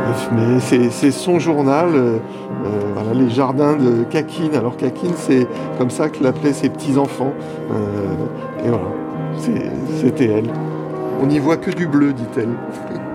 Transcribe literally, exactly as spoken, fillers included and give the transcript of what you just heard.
Mais c'est, c'est son journal, euh, euh, voilà, les jardins de Kakine. Alors Kakine, c'est comme ça que l'appelaient ses petits-enfants. Euh, et voilà, c'est- c'était elle. On n'y voit que du bleu, dit-elle.